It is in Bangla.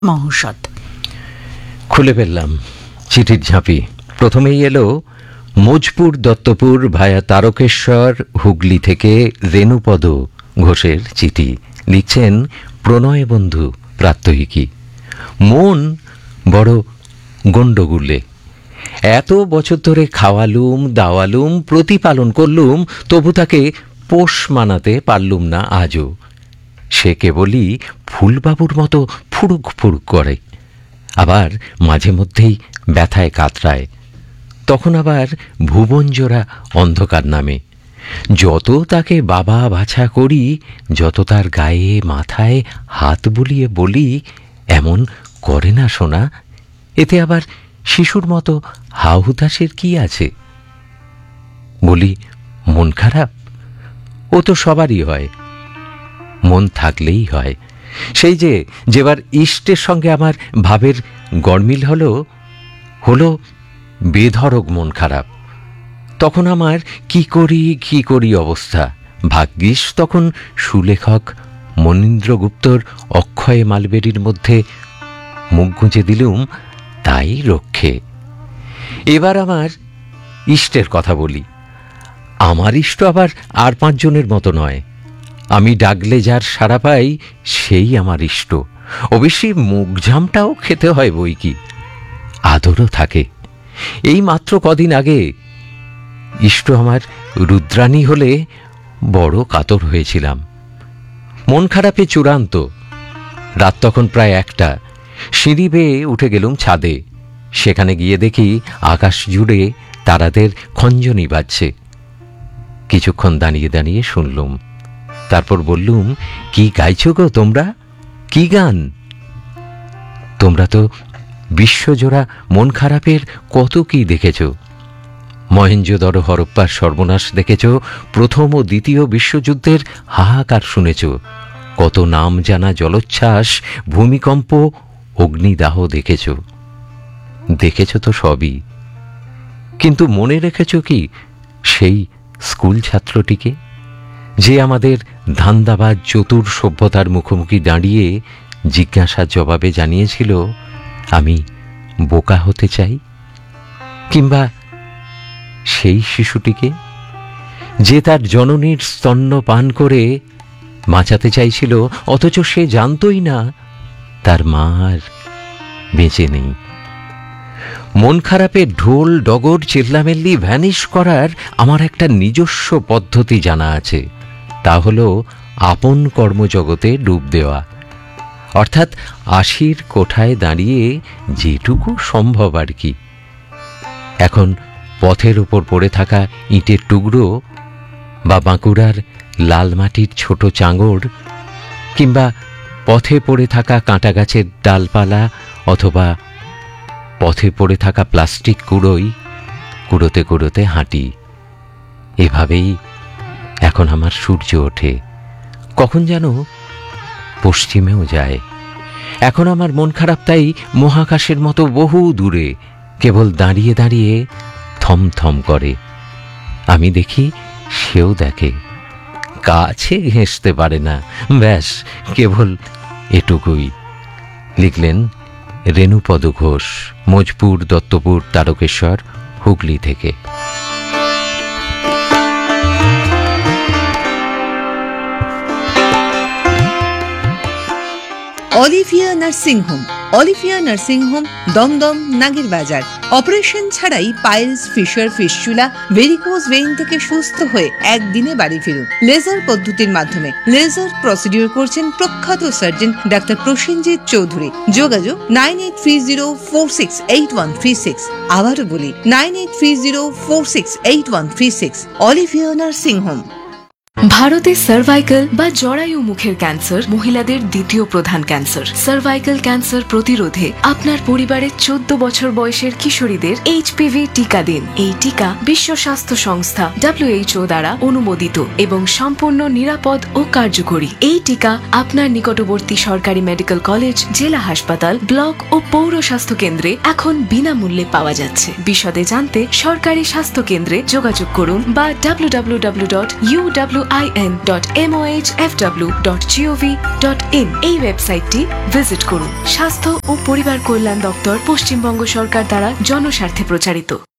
মহৌষধ। খুলে ফেললাম চিঠির ঝাঁপি। প্রথমেই এলো মোজপুর দত্তপুর ভায়া তারকেশ্বর হুগলি থেকে রেণুপদ ঘোষের চিঠি। লিখছেন প্রণয় বন্ধু প্রাত্যহিকী। মন বড় গণ্ডগোলে। এত বছর ধরে খাওয়ালুম দাওয়ালুম প্রতিপালন করলুম, তবু তাকে পোষ মানাতে পারলুম না আজও। সে কেবলই ফুলবাবুর মতো ফুড়ুক ফুড়ুক করে, আবার মাঝে মধ্যেই ব্যথায় কাতরায়। তখন আবার ভুবনজোড়া অন্ধকার নামে। যত তাকে বাবা বাছা করি, যত তার গায়ে মাথায় হাত বুলিয়ে বলি, এমন করে না সোনা। এতে আবার শিশুর মতো হাহুতাশের কি আছে? বলি, মন খারাপ? ও তো সবারই হয়, মন থাকলেই হয়। সেই যেবার ইষ্টের সঙ্গে আমার ভাবের গড়মিল হলো বেধড়ক মন খারাপ। তখন আমার কি করি অবস্থা। ভাগ্যিস তখন সুলেখক মনীন্দ্রগুপ্তর অক্ষয় মালবেরির মধ্যে মুখ গুঁজে দিলুম, তাই রক্ষে। এবার আমার ইষ্টের কথা বলি। আমার ইষ্ট আবার আর 5 জনের মতো নয়। আমি ডাকলে যার সাড়া পাই, সেই আমার ইষ্ট। অবশ্যই মুখঝামটাও খেতে হয় বই কি, আদরও থাকে। এই মাত্র কদিন আগে ইষ্ট আমার রুদ্রাণী হলে বড় কাতর হয়েছিলাম। মন খারাপে চূড়ান্ত। রাত তখন প্রায় 1টা। সিঁড়ি বেয়ে উঠে গেলুম ছাদে। সেখানে গিয়ে দেখি আকাশ জুড়ে তারাদের খঞ্জনি বাজছে। কিছুক্ষণ দাঁড়িয়ে দাঁড়িয়ে শুনলুম। তারপর বললুম, কি গাইছো গো তোমরা? কি গান? তোমরা তো বিশ্বজোড়া মন খারাপের কত কি দেখেছ। মহেঞ্জোদড়ো হরপ্পার সর্বনাশ দেখেছ, প্রথম ও দ্বিতীয় বিশ্বযুদ্ধের হাহাকার শুনেছ, কত নাম জানা জলোচ্ছ্বাস, ভূমিকম্প, অগ্নিদাহ দেখেছ তো সবই। কিন্তু মনে রেখেছ কি সেই স্কুল ছাত্রটিকে, যে আমাদের ধান্দাবাজ চতুর সভ্যতার মুখোমুখি দাঁড়িয়ে জিজ্ঞাসার জবাবে জানিয়েছিল, আমি বোকা হতে চাই? কিংবা সেই শিশুটিকে, যে তার জননীর স্তন্য পান করে বাঁচাতে চাইছিল, অথচ সে জানতই না তার মা আর বেঁচে নেই। মন খারাপে ঢোল ডগর চেল্লামেল্লি ভ্যানিশ করার আমার একটা নিজস্ব পদ্ধতি জানা আছে। তা হলো আপন কর্মজগতে ডুব দেওয়া, অর্থাৎ 80 কোঠায় দাঁড়িয়ে যেটুকু সম্ভব আর কি। এখন পথের উপর পড়ে থাকা ইটের টুকরো, বা বাঁকুড়ার লাল মাটির ছোট চাঙড়, কিংবা পথে পড়ে থাকা কাঁটা গাছের ডালপালা, অথবা পথে পড়ে থাকা প্লাস্টিক কুড়োতে কুড়োতে হাঁটি। এভাবেই এখন আমার সূর্য ওঠে, কখন যেন পশ্চিমেও যায়। এখন আমার মন খারাপ তাই মহাকাশের মতো বহু দূরে, কেবল দাঁড়িয়ে দাঁড়িয়ে থমথম করে। আমি দেখি, সেও দেখে। কাছে ঘেঁষতে পারে না, ব্যাস কেবল এটুকুই। লিখলেন রেণুপদ ঘোষ, মোজপুর দত্তপুর তারকেশ্বর হুগলি থেকে। Olivia nursing home. Olivia nursing home, Dumdum, নাগের বাজার। অপারেশন ছাড়াই piles, fisher, fistula, varicose vein থেকে সুস্থ হয়ে একদিনে বাড়ি ফিরুন লেজার পদ্ধতির মাধ্যমে। লেজার প্রসিডিউর করছেন প্রখ্যাত সার্জন ডাক্তার প্রসেনজিৎ চৌধুরী। যোগাযোগ 9830468136। আবারও বলি 9830468136। Olivia nursing home. ভারতে সার্ভাইকাল বা জরায়ু মুখের ক্যান্সার মহিলাদের দ্বিতীয় প্রধান ক্যান্সার। সার্ভাইকাল ক্যান্সার প্রতিরোধে আপনার পরিবারের 14 বছর বয়সের কিশোরীদের HPV টিকা দিন। এই টিকা বিশ্ব স্বাস্থ্য সংস্থা WHO দ্বারা অনুমোদিত এবং সম্পূর্ণ নিরাপদ ও কার্যকরী। এই টিকা আপনার নিকটবর্তী সরকারি মেডিকেল কলেজ, জেলা হাসপাতাল, ব্লক ও পৌর স্বাস্থ্য কেন্দ্রে এখন বিনামূল্যে পাওয়া যাচ্ছে। বিশদে জানতে সরকারি স্বাস্থ্য কেন্দ্রে যোগাযোগ করুন বা www.uw www.mohfw.gov.in এই ওয়েবসাইটটি ভিজিট করুন। স্বাস্থ্য ও পরিবার কল্যাণ দপ্তর, পশ্চিমবঙ্গ সরকার দ্বারা জনস্বার্থে প্রচারিত।